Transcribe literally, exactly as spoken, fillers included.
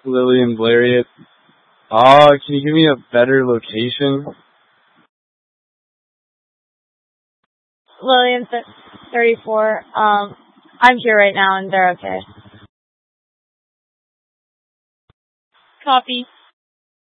Lillian Blariot. Oh, can you give me a better location? Lillian thirty-four. Um, I'm here right now and they're okay. Copy.